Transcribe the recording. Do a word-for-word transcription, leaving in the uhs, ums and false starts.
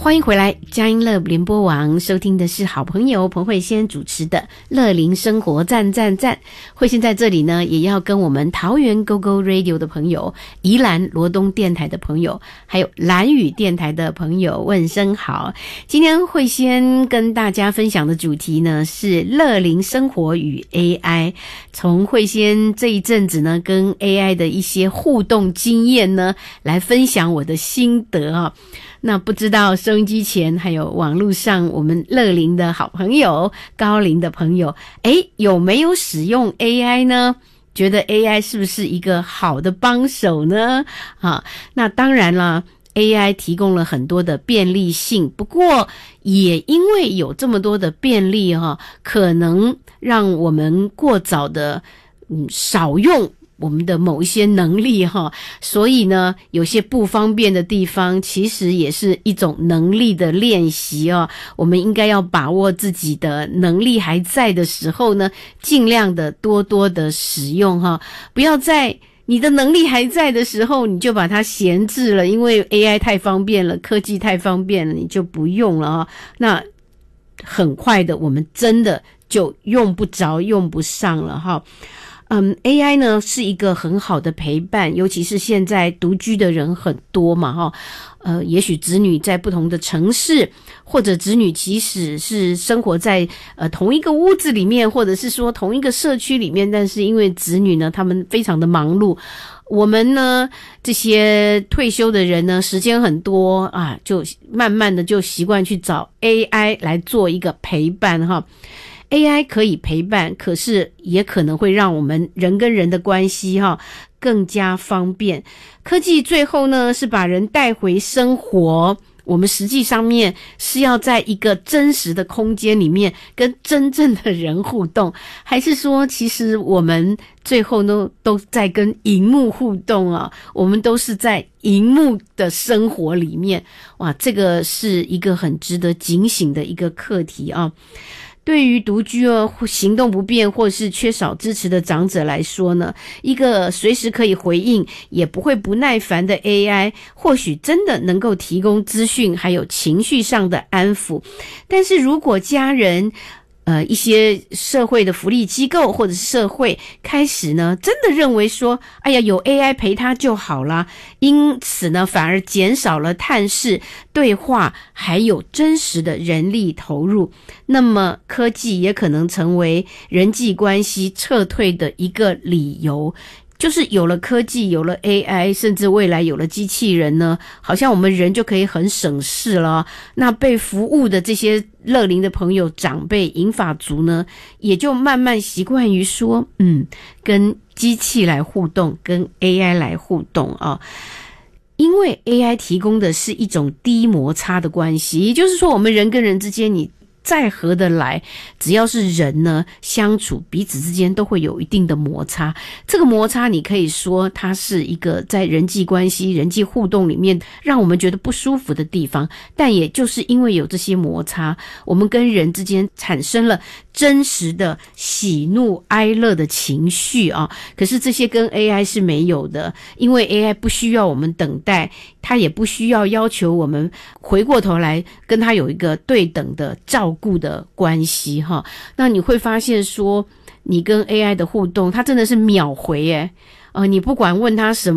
欢迎回来，佳音乐联播网，收听的是好朋友彭慧仙主持的乐龄生活赞赞赞。慧仙在这里呢，也要跟我们桃园 Go Go Radio 的朋友、宜兰罗东电台的朋友，还有兰屿电台的朋友问声好。今天慧仙跟大家分享的主题呢是乐龄生活与 A I。从慧仙这一阵子呢跟 A I 的一些互动经验呢，来分享我的心得啊。那不知道收音机前还有网络上我们乐龄的好朋友、高龄的朋友，诶，有没有使用 A I 呢？觉得 A I 是不是一个好的帮手呢？啊，那当然了， A I 提供了很多的便利性，不过也因为有这么多的便利哈，可能让我们过早的嗯少用我们的某一些能力哈，所以呢，有些不方便的地方，其实也是一种能力的练习哦。我们应该要把握自己的能力还在的时候呢，尽量的多多的使用哈，不要在你的能力还在的时候，你就把它闲置了，因为 A I 太方便了，科技太方便了，你就不用了哈。那很快的，我们真的就用不着、用不上了哈。嗯 ，A I 呢是一个很好的陪伴，尤其是现在独居的人很多嘛，哈，呃，也许子女在不同的城市，或者子女即使是生活在呃同一个屋子里面，或者是说同一个社区里面，但是因为子女呢，他们非常的忙碌，我们呢这些退休的人呢，时间很多啊，就慢慢的就习惯去找 A I 来做一个陪伴哈。A I 可以陪伴，可是也可能会让我们人跟人的关系哈更加方便。科技最后呢是把人带回生活，我们实际上面是要在一个真实的空间里面跟真正的人互动，还是说其实我们最后呢都在跟荧幕互动啊？我们都是在荧幕的生活里面，哇，这个是一个很值得警醒的一个课题啊。对于独居哦、行动不便或是缺少支持的长者来说呢，一个随时可以回应也不会不耐烦的 A I 或许真的能够提供资讯还有情绪上的安抚，但是如果家人呃，一些社会的福利机构或者是社会开始呢，真的认为说，哎呀，有 A I 陪他就好啦，因此呢，反而减少了探视、对话，还有真实的人力投入。那么，科技也可能成为人际关系撤退的一个理由。就是有了科技，有了 A I， 甚至未来有了机器人呢，好像我们人就可以很省事了。那被服务的这些乐龄的朋友、长辈、银发族呢，也就慢慢习惯于说，嗯，跟机器来互动，跟 A I 来互动啊。因为 A I 提供的是一种低摩擦的关系，也就是说，我们人跟人之间，你再合得来，只要是人呢相处，彼此之间都会有一定的摩擦。这个摩擦你可以说它是一个在人际关系、人际互动里面让我们觉得不舒服的地方，但也就是因为有这些摩擦，我们跟人之间产生了真实的喜怒哀乐的情绪啊。可是这些跟 A I 是没有的，因为 A I 不需要我们等待，它也不需要要求我们回过头来跟它有一个对等的照顾的关系哈。那你会发现说，你跟 A I 的互动，它真的是秒回耶，呃，你不管问他什么。